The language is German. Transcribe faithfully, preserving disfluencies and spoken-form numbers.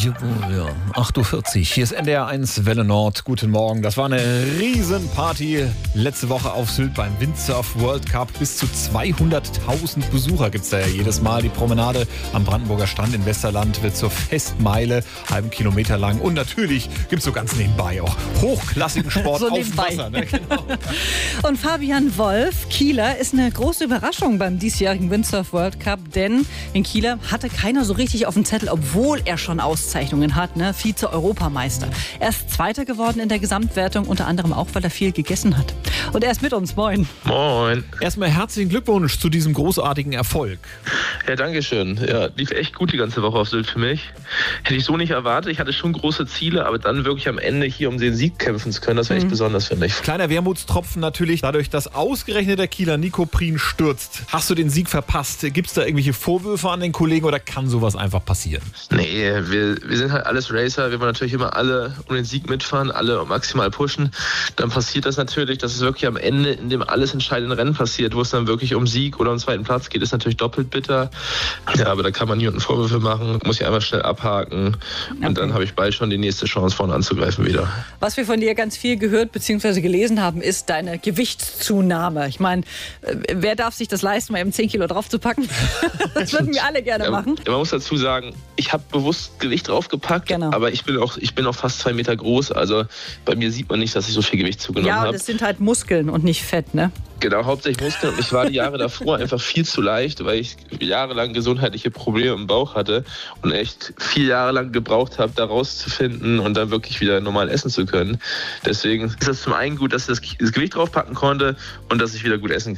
Jawohl, ja. acht Uhr vierzig. Hier ist N D R eins Welle Nord. Guten Morgen. Das war eine Riesenparty letzte Woche auf Sylt beim Windsurf World Cup. Bis zu zweihunderttausend Besucher gibt es da ja jedes Mal. Die Promenade am Brandenburger Strand in Westerland wird zur Festmeile, halben Kilometer lang. Und natürlich gibt es so ganz nebenbei auch hochklassigen Sport so auf dem nebenbei. Wasser. Ne? Genau. Und Fabian Wolf, Kieler, ist eine große Überraschung beim diesjährigen Windsurf World Cup, denn in Kieler hatte keiner so richtig auf dem Zettel, obwohl er schon Auszeichnungen hat, ne? Vize-Europameister. Er ist Zweiter geworden in der Gesamtwertung, unter anderem auch, weil er viel gegessen hat. Und er ist mit uns. Moin. Moin. Erstmal herzlichen Glückwunsch zu diesem großartigen Erfolg. Ja, danke schön. Ja, lief echt gut die ganze Woche auf Sylt für mich. Hätte ich so nicht erwartet. Ich hatte schon große Ziele, aber dann wirklich am Ende hier um den Sieg kämpfen zu können, das war echt mhm. besonders für mich. Kleiner Wermutstropfen natürlich, dadurch, dass ausgerechnet der Kieler Nico Prien stürzt. Hast du den Sieg verpasst? Gibt es da irgendwelche Vorwürfe an den Kollegen oder kann sowas einfach passieren? Nee, wir, wir sind halt alles Racer. Wir wollen natürlich immer alle um den Sieg mitfahren, alle maximal pushen. Dann passiert das natürlich, dass es wirklich am Ende in dem alles entscheidenden Rennen passiert, wo es dann wirklich um Sieg oder um zweiten Platz geht, ist natürlich doppelt bitter. Ja, aber da kann man niemanden Vorwürfe machen, muss ich einfach schnell abhaken und okay. Dann habe ich bald schon die nächste Chance vorne anzugreifen wieder. Was wir von dir ganz viel gehört bzw. gelesen haben, ist deine Gewichtszunahme. Ich meine, wer darf sich das leisten, mal eben zehn Kilo draufzupacken? Das würden wir alle gerne ja, machen. Man muss dazu sagen, ich habe bewusst Gewicht draufgepackt, genau. aber ich bin, auch, ich bin auch fast zwei Meter groß, also bei mir sieht man nicht, dass ich so viel Gewicht zugenommen habe. Ja, das sind halt Muskeln und nicht Fett, ne? Genau, hauptsächlich Muskeln. Und ich war die Jahre davor einfach viel zu leicht, weil ich jahrelang gesundheitliche Probleme im Bauch hatte und echt vier Jahre lang gebraucht habe, da rauszufinden und dann wirklich wieder normal essen zu können. Deswegen ist das zum einen gut, dass ich das Gewicht draufpacken konnte und dass ich wieder gut essen kann.